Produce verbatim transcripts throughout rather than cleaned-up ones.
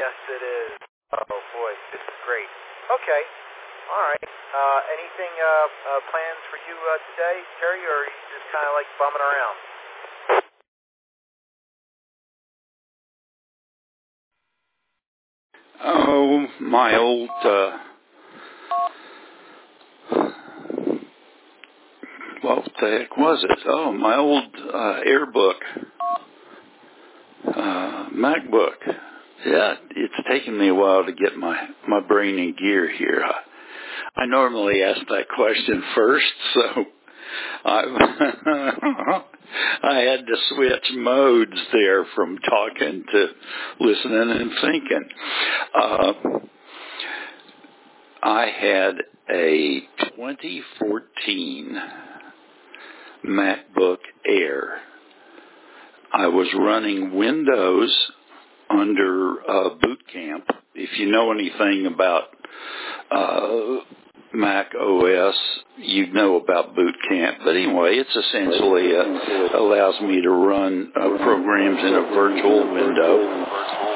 Yes, it is. Oh, boy, this is great. Okay, all right. Uh, anything uh, uh, plans for you uh, today, Terry, or are you just kind of like bumming around? Oh, my old, uh, what the heck was it? Oh, my old uh, Airbook, uh, MacBook. Yeah, it's taken me a while to get my, my brain in gear here. I, I normally ask that question first, so I, I had to switch modes there from talking to listening and thinking. Uh, I had a twenty fourteen MacBook Air. I was running Windows under uh, Boot Camp. If you know anything about uh, Mac O S, you know about Boot Camp. But anyway, it's essentially uh, allows me to run uh, programs in a virtual window.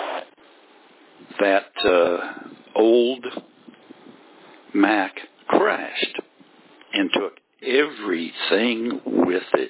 That uh, old Mac crashed and took everything with it.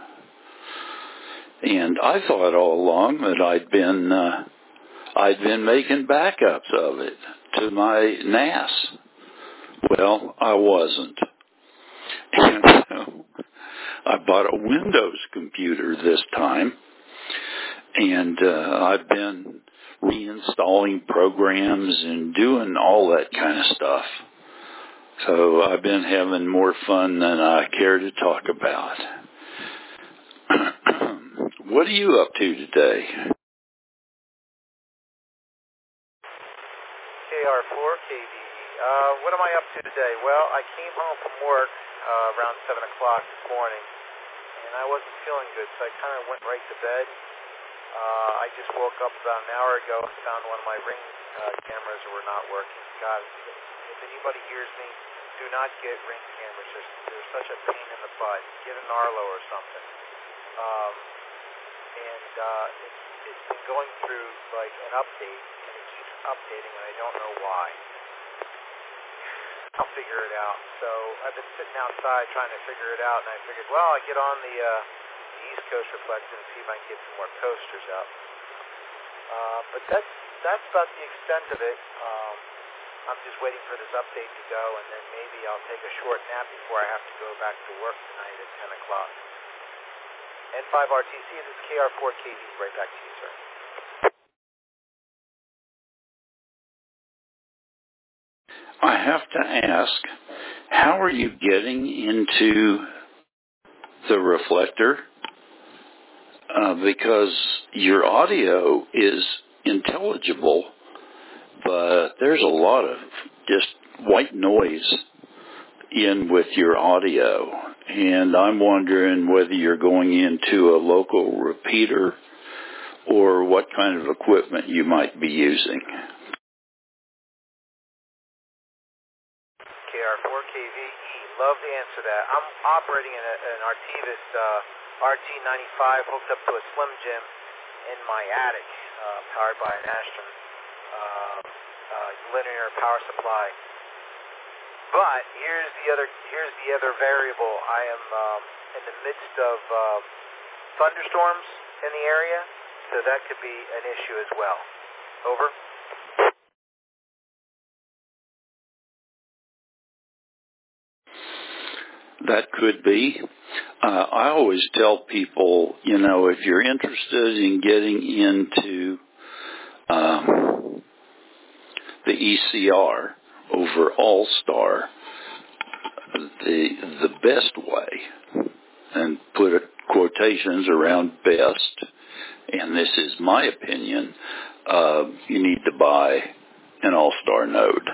And I thought all along that I'd been uh, I'd been making backups of it to my N A S. Well, I wasn't. And so I bought a Windows computer this time, and uh, I've been reinstalling programs and doing all that kind of stuff. So I've been having more fun than I care to talk about. What are you up to today? K R four K V. Uh, what am I up to today? Well, I came home from work uh, around seven o'clock this morning, and I wasn't feeling good, so I kind of went right to bed. Uh, I just woke up about an hour ago and found one of my Ring uh, cameras were not working. God, if anybody hears me, do not get Ring cameras. They're, they're such a pain in the butt. Get an Arlo or something. Um, and uh, it's, it's been going through like an update, and it keeps updating, and I don't know why. I'll figure it out. So I've been sitting outside trying to figure it out, and I figured, well, I get on the, uh, the East Coast Reflector and see if I can get some more coasters up. Uh, but that's that's about the extent of it. Um, I'm just waiting for this update to go, and then maybe I'll take a short nap before I have to go back to work tonight at ten o'clock. N five R T C, this is K R four K V. Right back to you, sir. I have to ask, how are you getting into the Reflector? Uh, because your audio is intelligible, but there's a lot of just white noise in with your audio. And I'm wondering whether you're going into a local repeater or what kind of equipment you might be using. K R four K V E, love to answer that. I'm operating in a, an Artevis uh, R T ninety-five hooked up to a Slim Jim in my attic, uh, powered by an Astron uh, uh, linear power supply. But here's the other here's the other variable. I am um, in the midst of uh, thunderstorms in the area, so that could be an issue as well. Over. That could be. Uh, I always tell people, you know, if you're interested in getting into um, the E C R over All-Star, the the best way, and put quotations around best, and this is my opinion, uh, you need to buy an All-Star node.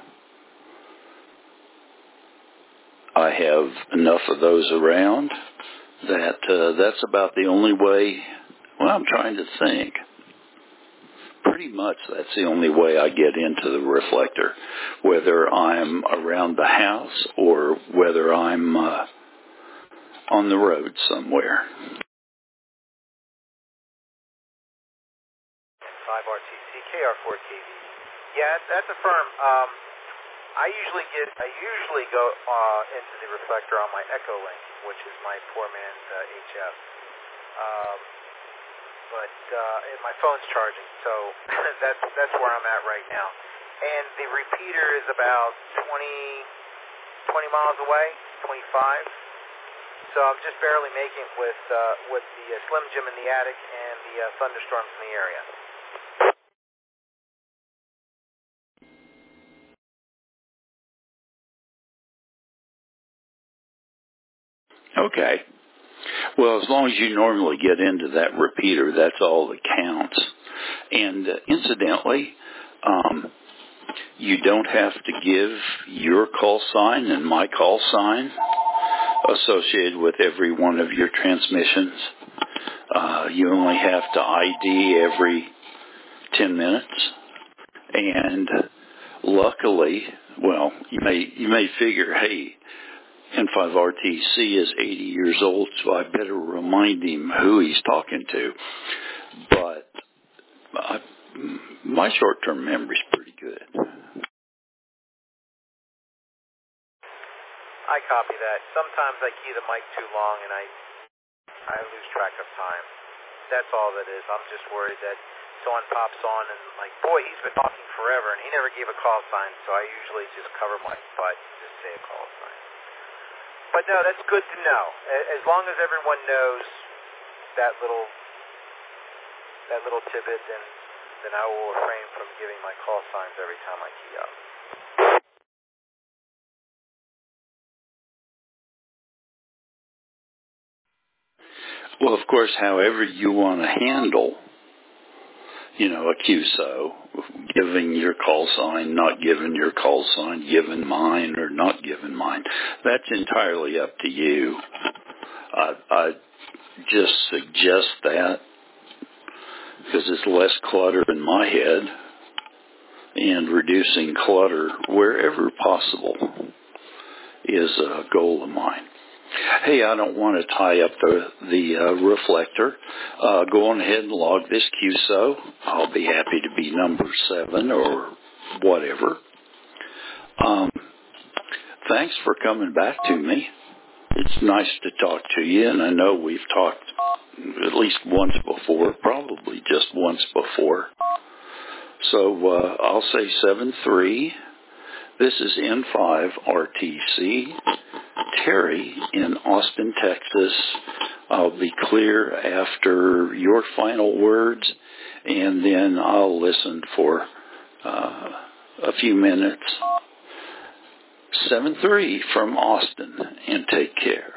I have enough of those around that uh, that's about the only way, well, I'm trying to think. Pretty much that's the only way I get into the Reflector, whether I'm around the house or whether I'm uh, on the road somewhere. five R T C, K R four K V E. Yeah, that's a firm. Um, I usually get, I usually go uh, into the reflector on my Echolink, which is my poor man's uh, H F. Um, but uh, and my phone's charging, so that's that's where I'm at right now. And the repeater is about twenty, twenty miles away, twenty-five. So I'm just barely making it with uh, with the uh, Slim Jim in the attic and the uh, thunderstorms in the area. Okay. Well, as long as you normally get into that repeater, that's all that counts. And uh, incidentally, um, you don't have to give your call sign and my call sign associated with every one of your transmissions. Uh, you only have to I D every ten minutes. And luckily, well, you may you may figure, hey, N five R T C is eighty years old, so I better remind him who he's talking to. But I, my short-term memory's pretty good. I copy that. Sometimes I key the mic too long and I I lose track of time. That's all that is. I'm just worried that someone pops on and like, boy, he's been talking forever and he never gave a call sign, so I usually just cover my butt and just say a call sign. But no, that's good to know. As long as everyone knows that little that little tidbit, then then I will refrain from giving my call signs every time I key up. Well, of course, however you want to handle, you know, a Q S O, giving your call sign, not giving your call sign, giving mine or not giving mine, that's entirely up to you. I, I just suggest that because it's less clutter in my head, and reducing clutter wherever possible is a goal of mine. Hey, I don't want to tie up the the uh, reflector. Uh, go on ahead and log this Q S O. I'll be happy to be number seven or whatever. Um, thanks for coming back to me. It's nice to talk to you, and I know we've talked at least once before, probably just once before. So uh, I'll say seven three. This is N five R T C. Terry in Austin, Texas. I'll be clear after your final words, and then I'll listen for uh, a few minutes. seven three from Austin, and take care.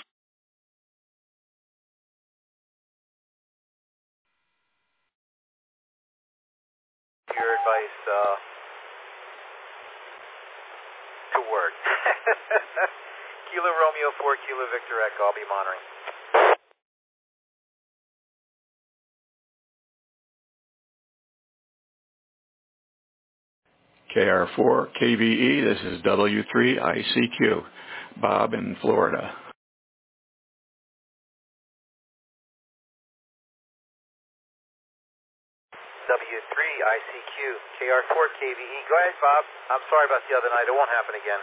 Your advice uh, to work. Kilo Romeo four, Kilo Victor Echo. I'll be monitoring. K R four K V E, this is W three I C Q. Bob in Florida. W three I C Q, K R four K V E. Go ahead, Bob. I'm sorry about the other night. It won't happen again.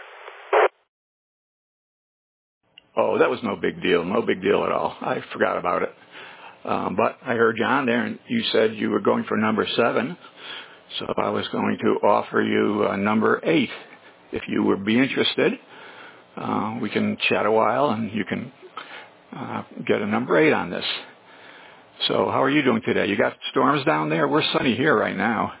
Oh, that was no big deal. No big deal at all. I forgot about it. Um, but I heard you on there, and you said you were going for number seven. So I was going to offer you uh, number eight. If you would be interested, uh, we can chat a while, and you can uh, get a number eight on this. So how are you doing today? You got storms down there? We're sunny here right now.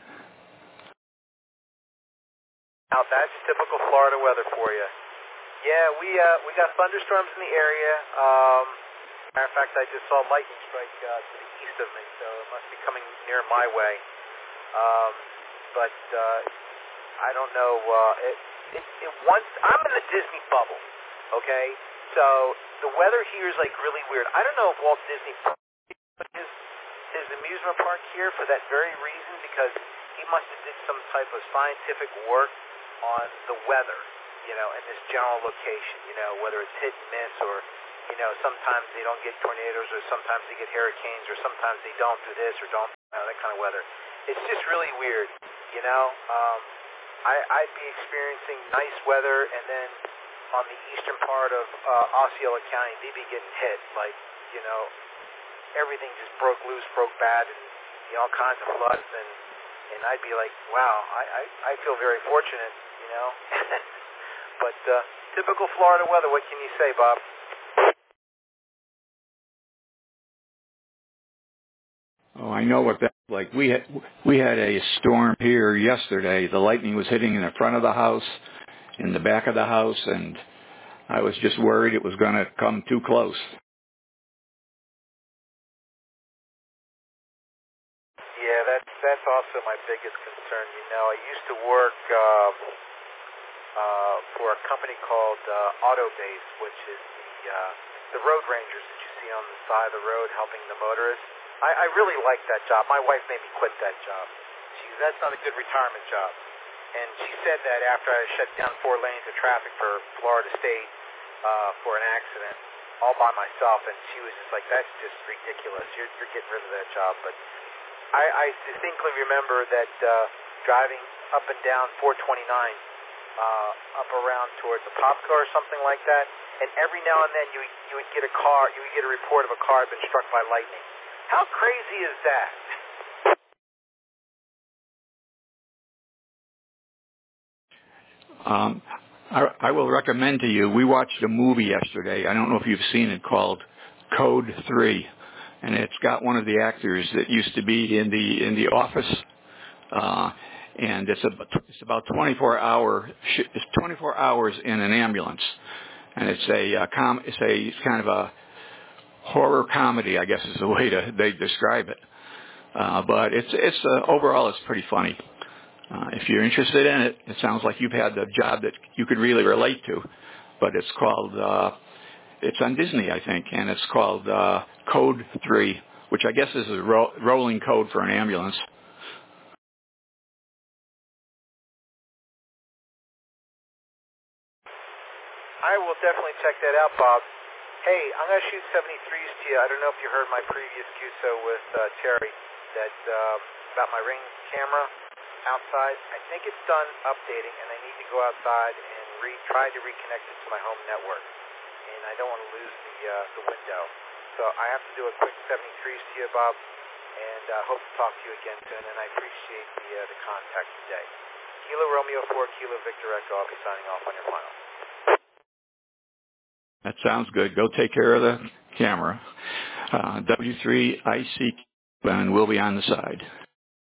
Now that's typical Florida weather for you. Yeah, we uh, we got thunderstorms in the area. Um, matter of fact, I just saw lightning strike uh, to the east of me, so it must be coming near my way. Um, but uh, I don't know. Uh, it, it, it once I'm in the Disney bubble, okay? So the weather here is like really weird. I don't know if Walt Disney put his his amusement park here for that very reason, because he must have did some type of scientific work on the weather, you know, in this general location, you know, whether it's hit and miss, or, you know, sometimes they don't get tornadoes, or sometimes they get hurricanes, or sometimes they don't do this or don't, you know, that kind of weather. it's just really weird, you know. Um, I, I'd be experiencing nice weather, and then on the eastern part of uh, Osceola County, they'd be getting hit. Like, you know, everything just broke loose, broke bad, and you know, all kinds of floods. And, and I'd be like, wow, I, I, I feel very fortunate, you know. But uh, typical Florida weather, what can you say, Bob? Oh, I know what that's like. We had we had a storm here yesterday. The lightning was hitting in the front of the house, in the back of the house, and I was just worried it was going to come too close. Yeah, that's that's also my biggest concern. You know, I used to work uh, uh, for a company called uh, Autobase, which is the uh, the road rangers that you see on the side of the road helping the motorists. I, I really liked that job. My wife made me quit that job. She, that's not a good retirement job. And she said that after I shut down four lanes of traffic for Florida State uh, for an accident all by myself, and she was just like, that's just ridiculous. You're, you're getting rid of that job. But I, I distinctly remember that uh, driving up and down four twenty-nine, uh, up around towards the Popco or something like that, and every now and then you, you would get a car, you would get a report of a car had been struck by lightning. How crazy is that? Um, I, I will recommend to you, we watched a movie yesterday. I don't know if you've seen it, called Code three. And it's got one of the actors that used to be in the in the Office. Uh, and it's, a, it's about twenty-four hour, it's twenty-four hours in an ambulance. And it's a, uh, com, it's a, it's kind of a horror comedy, I guess is the way to, they describe it. Uh, but it's, it's, uh, overall it's pretty funny. Uh, if you're interested in it, it sounds like you've had the job that you could really relate to. But it's called, uh, it's on Disney, I think, and it's called uh, Code three, which I guess is a ro- rolling code for an ambulance. I will definitely check that out, Bob. Hey, I'm going to shoot seventy-threes to you. I don't know if you heard my previous Q S O with uh, Terry that um, about my Ring camera outside. I think it's done updating, and I need to go outside and re- try to reconnect it to my home network. And I don't want to lose the uh, the window. So I have to do a quick seventy-threes to you, Bob, and I uh, hope to talk to you again soon, and I appreciate the, uh, the contact today. Kilo Romeo four, Kilo Victor Echo. I'll be signing off on your final. That sounds good. Go take care of the camera. Uh, W three I C, and we'll be on the side.